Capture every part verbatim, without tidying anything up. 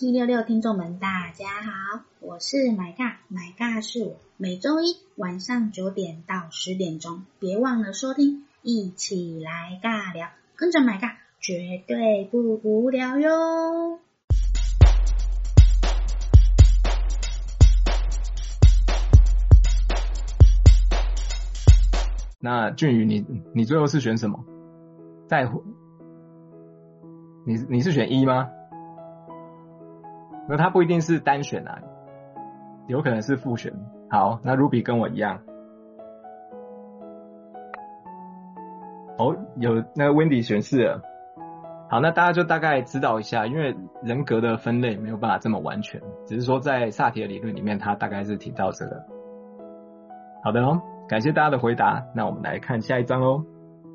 七六六听众们大家好，我是买尬，买尬是我，每周一晚上九点到十点钟，别忘了收听，一起来尬聊，跟着买尬绝对不无聊哟。 那俊宇，你你最后是选什么？在乎你你是选一吗？那它不一定是单选啊，有可能是复选。好，那 Ruby 跟我一样。哦，有那个 Wendy 选四了。好，那大家就大概知道一下，因为人格的分类没有办法这么完全，只是说在萨提尔理论里面，它大概是提到这个。好的哦，感谢大家的回答。那我们来看下一章哦。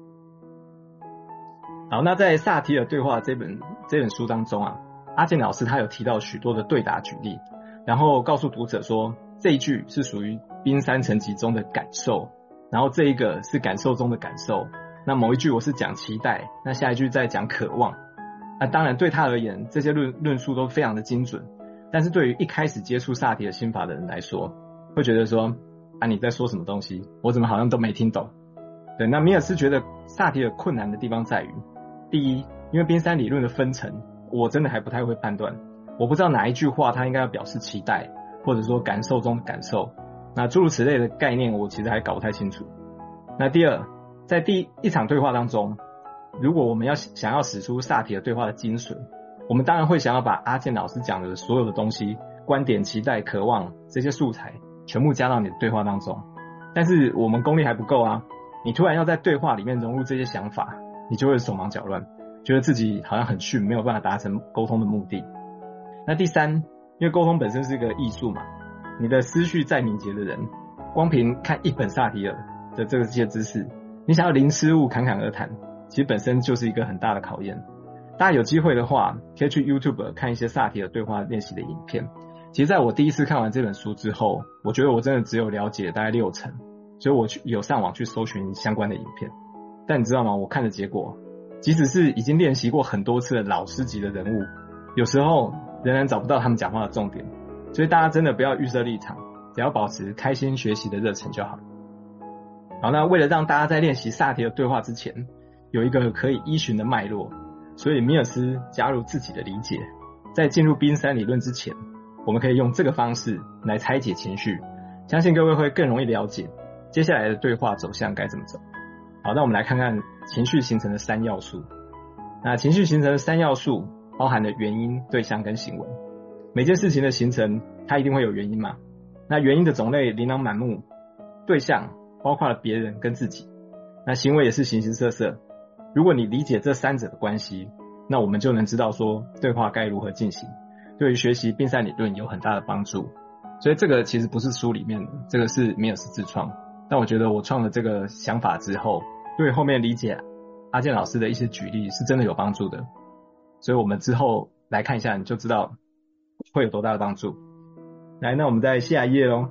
好，那在萨提尔对话这本这本书当中啊，阿健老师他有提到许多的对答举例，然后告诉读者说这一句是属于冰山层级中的感受，然后这一个是感受中的感受，那某一句我是讲期待，那下一句在讲渴望。那当然对他而言这些论论述都非常的精准，但是对于一开始接触萨提尔心法的人来说，会觉得说啊你在说什么东西，我怎么好像都没听懂。对，那米尔斯觉得萨提尔困难的地方在于，第一，因为冰山理论的分层我真的还不太会判断，我不知道哪一句话它应该要表示期待，或者说感受中的感受，那诸如此类的概念我其实还搞不太清楚。那第二，在第一场对话当中，如果我们要想要使出萨提尔对话的精髓，我们当然会想要把阿健老师讲的所有的东西，观点、期待、渴望这些素材全部加到你的对话当中，但是我们功力还不够啊，你突然要在对话里面融入这些想法，你就会手忙脚乱，觉得自己好像很逊，没有办法达成沟通的目的。那第三，因为沟通本身是一个艺术嘛，你的思绪再敏捷的人，光凭看一本萨提尔的这些知识，你想要零失误侃侃而谈，其实本身就是一个很大的考验。大家有机会的话，可以去 YouTube 看一些萨提尔对话练习的影片。其实在我第一次看完这本书之后，我觉得我真的只有了解大概六成，所以我去有上网去搜寻相关的影片。但你知道吗？我看的结果，即使是已经练习过很多次的老师级的人物，有时候仍然找不到他们讲话的重点。所以大家真的不要预设立场，只要保持开心学习的热忱就好。好，那为了让大家在练习萨提尔对话之前有一个可以依循的脉络，所以米尔斯加入自己的理解，在进入冰山理论之前，我们可以用这个方式来拆解情绪，相信各位会更容易了解接下来的对话走向该怎么走。好，那我们来看看情绪形成的三要素。那情绪形成的三要素包含了原因、对象跟行为。每件事情的形成它一定会有原因嘛，那原因的种类琳琅满目，对象包括了别人跟自己，那行为也是形形色色。如果你理解这三者的关系，那我们就能知道说对话该如何进行，对于学习冰山理论有很大的帮助。所以这个其实不是书里面的，这个是米尔斯自创，但我觉得我创了这个想法之后，对后面理解阿健老师的一些举例是真的有帮助的，所以我们之后来看一下，你就知道会有多大的帮助。来，那我们再下一页咯。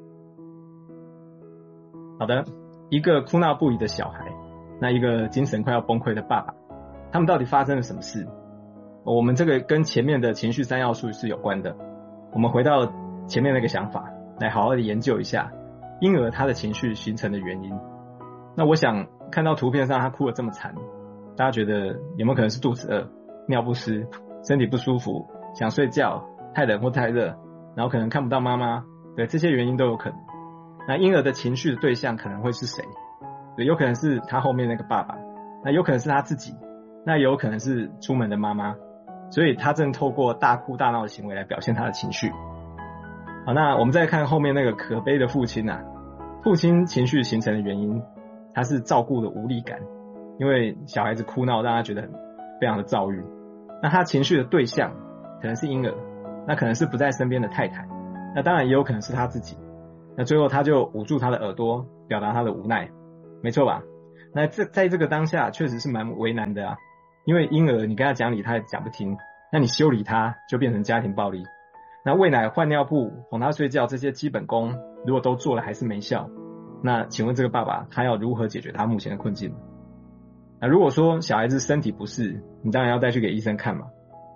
好的，一个哭闹不已的小孩，那一个精神快要崩溃的爸爸，他们到底发生了什么事？我们这个跟前面的情绪三要素是有关的。我们回到前面那个想法，来好好的研究一下婴儿他的情绪形成的原因。那我想看到图片上他哭得这么惨，大家觉得有没有可能是肚子饿、尿不湿、身体不舒服、想睡觉、太冷或太热，然后可能看不到妈妈，对，这些原因都有可能。那婴儿的情绪的对象可能会是谁？对，有可能是他后面那个爸爸，那有可能是他自己，那也有可能是出门的妈妈，所以他正透过大哭大闹的行为来表现他的情绪。好，那我们再看后面那个可悲的父亲啊，父亲情绪形成的原因，他是照顾的无力感，因为小孩子哭闹让他觉得很非常的躁郁。那他情绪的对象可能是婴儿，那可能是不在身边的太太，那当然也有可能是他自己。那最后他就捂住他的耳朵，表达他的无奈，没错吧？那这在这个当下确实是蛮为难的啊，因为婴儿你跟他讲理他也讲不听，那你修理他就变成家庭暴力。那喂奶、换尿布、哄他睡觉这些基本功如果都做了还是没效，那请问这个爸爸他要如何解决他目前的困境？那如果说小孩子身体不适，你当然要带去给医生看嘛。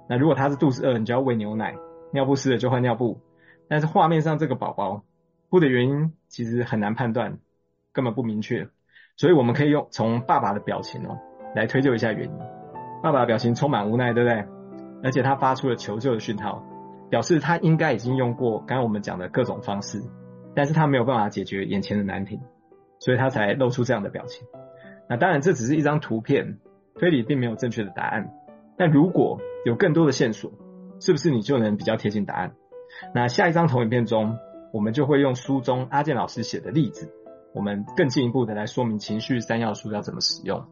那如果他是肚子饿，你就要喂牛奶，尿布湿了就换尿布。但是画面上这个宝宝哭的原因其实很难判断，根本不明确，所以我们可以用从爸爸的表情哦来推究一下原因。爸爸的表情充满无奈，对不对？而且他发出了求救的讯号，表示他应该已经用过刚刚我们讲的各种方式，但是他没有办法解决眼前的难题，所以他才露出这样的表情。那当然这只是一张图片，推理并没有正确的答案，但如果有更多的线索，是不是你就能比较贴近答案？那下一张投影片中，我们就会用书中阿健老师写的例子，我们更进一步的来说明情绪三要素要怎么使用。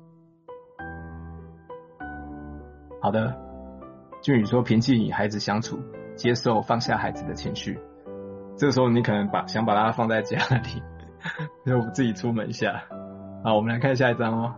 好的，俊宇说平静与孩子相处，接受放下孩子的情绪。这个时候你可能把想把它放在家里，就自己出门一下。好，我们来看下一张哦。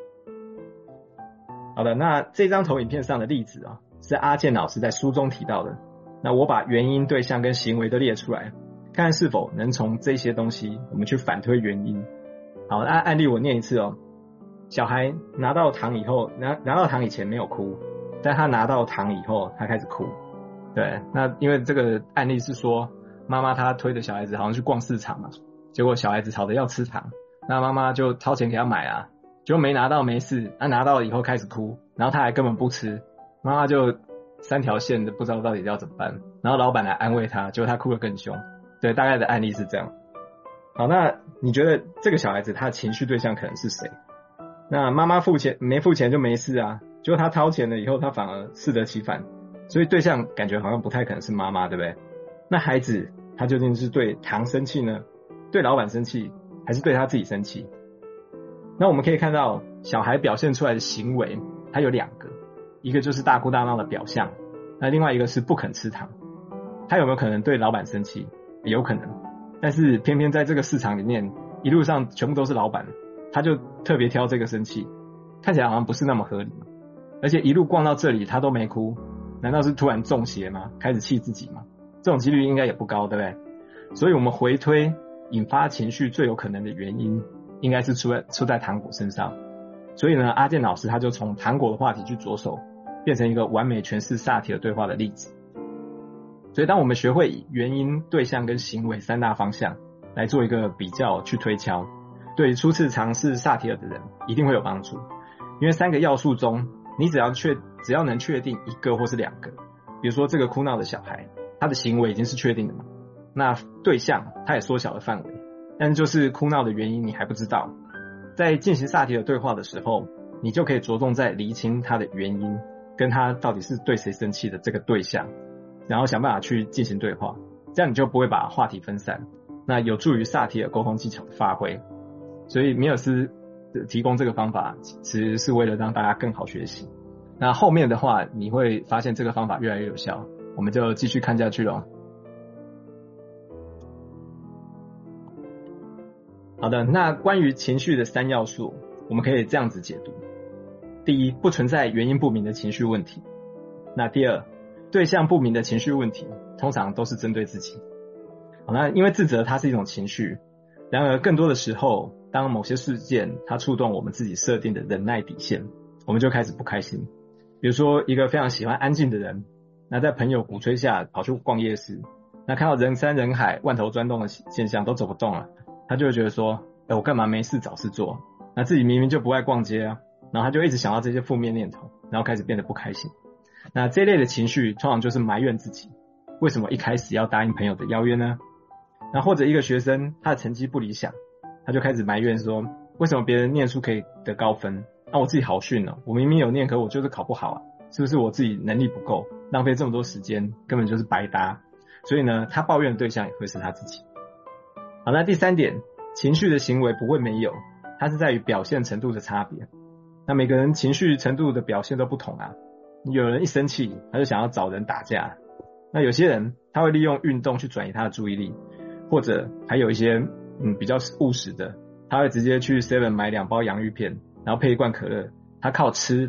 好的，那这张投影片上的例子啊，是阿健老师在书中提到的。那我把原因、对象跟行为都列出来，看看是否能从这些东西我们去反推原因。好，那案例我念一次哦。小孩拿到糖以后，拿拿到糖以前没有哭，但他拿到糖以后他开始哭。对，那因为这个案例是说妈妈她推着小孩子好像去逛市场嘛，结果小孩子吵着要吃糖，那妈妈就掏钱给他买啊，结果没拿到没事，他拿到以后开始哭，然后他还根本不吃，妈妈就三条线的不知道到底要怎么办，然后老板来安慰他，结果他哭得更凶。对，大概的案例是这样。好，那你觉得这个小孩子他的情绪对象可能是谁？那妈妈付钱没付钱就没事啊，结果他掏钱了以后他反而适得其反，所以对象感觉好像不太可能是妈妈，对不对？那孩子他究竟是对糖生气呢，对老板生气，还是对他自己生气？那我们可以看到小孩表现出来的行为他有两个，一个就是大哭大闹的表象，那另外一个是不肯吃糖。他有没有可能对老板生气？有可能，但是偏偏在这个市场里面一路上全部都是老板，他就特别挑这个生气，看起来好像不是那么合理。而且一路逛到这里他都没哭，难道是突然中邪吗？开始气自己吗？这种几率应该也不高，对不对？所以我们回推引发情绪最有可能的原因应该是出在出在糖果身上。所以呢，阿健老师他就从糖果的话题去着手，变成一个完美诠释萨提尔对话的例子。所以当我们学会以原因、对象跟行为三大方向来做一个比较去推敲，对初次尝试萨提尔的人一定会有帮助。因为三个要素中，你只要确只要能确定一个或是两个，比如说这个哭闹的小孩，他的行为已经是确定的嘛，那对象他也缩小了范围，但就是哭闹的原因你还不知道，在进行萨提尔对话的时候，你就可以着重在厘清他的原因，跟他到底是对谁生气的这个对象，然后想办法去进行对话，这样你就不会把话题分散，那有助于萨提尔沟通技巧的发挥。所以米尔斯提供这个方法其实是为了让大家更好学习。那后面的话你会发现这个方法越来越有效，我们就继续看下去咯。好的，那关于情绪的三要素，我们可以这样子解读。第一，不存在原因不明的情绪问题。那第二，对象不明的情绪问题通常都是针对自己。好，那因为自责它是一种情绪，然而更多的时候，当某些事件它触动我们自己设定的忍耐底线，我们就开始不开心。比如说一个非常喜欢安静的人，那在朋友鼓吹下跑去逛夜市，那看到人山人海万头钻动的现象都走不动了，他就会觉得说，哎，我干嘛没事找事做？那自己明明就不爱逛街啊，然后他就一直想到这些负面念头，然后开始变得不开心。那这一类的情绪通常就是埋怨自己，为什么一开始要答应朋友的邀约呢？那或者一个学生他的成绩不理想，他就开始埋怨说，为什么别人念书可以得高分，那我自己好逊哦，我明明有念，可我就是考不好啊，是不是我自己能力不够，浪费这么多时间根本就是白搭。所以呢，他抱怨的对象也会是他自己。好，那第三点，情绪的行为不会没有，它是在于表现程度的差别。那每个人情绪程度的表现都不同啊，有人一生气他就想要找人打架，那有些人他会利用运动去转移他的注意力，或者还有一些嗯比较务实的，他会直接去 seven 买两包洋芋片，然后配一罐可乐，他靠吃